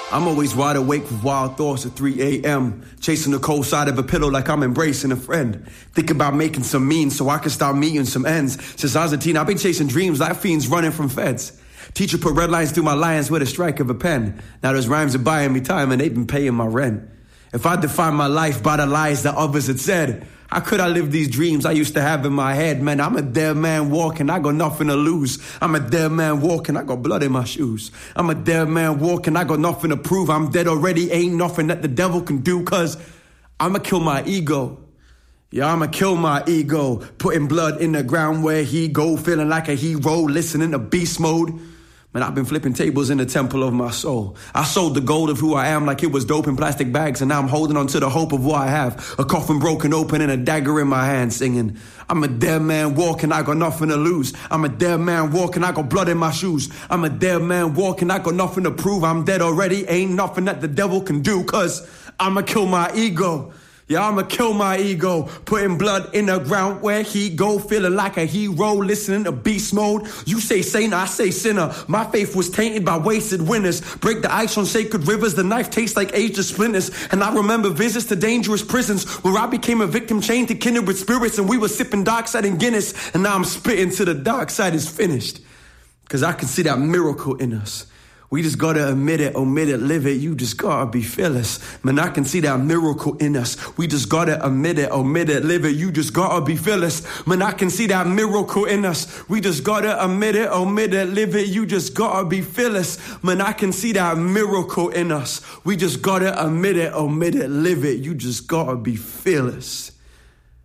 I'm always wide awake with wild thoughts at 3 a.m. Chasing the cold side of a pillow like I'm embracing a friend. Thinking about making some means so I can start meeting some ends. Since I was a teen, I've been chasing dreams like fiends running from feds. Teacher put red lines through my lines with a strike of a pen. Now those rhymes are buying me time and they've been paying my rent. If I define my life by the lies that others had said, how could I live these dreams I used to have in my head? Man, I'm a dead man walking, I got nothing to lose. I'm a dead man walking, I got blood in my shoes. I'm a dead man walking, I got nothing to prove. I'm dead already, ain't nothing that the devil can do. Cause I'ma kill my ego. Yeah, I'ma kill my ego. Putting blood in the ground where he go. Feeling like a hero, listening to beast mode. Man, I've been flipping tables in the temple of my soul. I sold the gold of who I am like it was dope in plastic bags, and now I'm holding on to the hope of what I have. A coffin broken open and a dagger in my hand singing, I'm a dead man walking, I got nothing to lose. I'm a dead man walking, I got blood in my shoes. I'm a dead man walking, I got nothing to prove. I'm dead already, ain't nothing that the devil can do. Cause I'ma kill my ego. Yeah, I'ma kill my ego. Putting blood in the ground where he go. Feeling like a hero, listening to beast mode. You say saint, I say sinner. My faith was tainted by wasted winners. Break the ice on sacred rivers. The knife tastes like aged splinters. And I remember visits to dangerous prisons where I became a victim chained to kindred spirits. And we were sipping dark side and Guinness. And now I'm spitting till the dark side is finished. Cause I can see that miracle in us. We just gotta admit it, omit it, live it. You just gotta be fearless. Man, I can see that miracle in us. We just gotta admit it, omit it, live it. You just gotta be fearless. Man, I can see that miracle in us. We just gotta admit it, omit it, live it. You just gotta be fearless. Man, I can see that miracle in us. We just gotta admit it, omit it, live it. You just gotta be fearless.